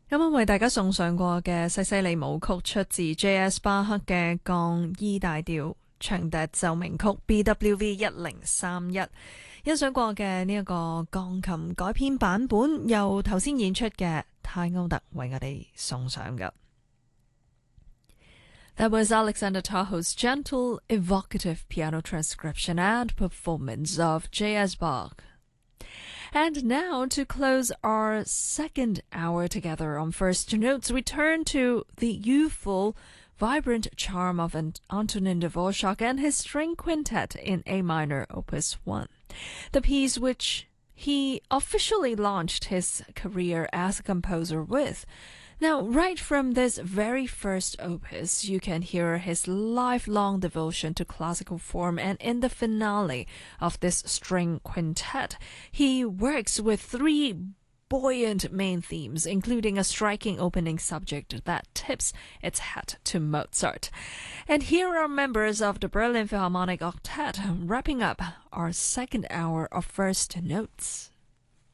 啱啱為大家送上過嘅西西里舞曲出自 J.S. 巴克嘅降 E 大調長笛奏鳴曲 BWV 1031，欣賞過嘅呢一個鋼琴改編版本，由頭先演出嘅泰歐特為我哋送上嘅。That was Alexander Tahoe's gentle, evocative piano transcription and performance of J.S. Bach. And now, to close our second hour together on First Notes, we turn to the youthful, vibrant charm of Antonin Dvorak and his string quintet in A minor, Opus 1, the piece which he officially launched his career as a composer with. Now, right from this very first opus, you can hear his lifelong devotion to classical form, and in the finale of this string quintet, he works with three buoyant main themes, including a striking opening subject that tips its hat to Mozart. And here are members of the Berlin Philharmonic Octet wrapping up our second hour of First Notes.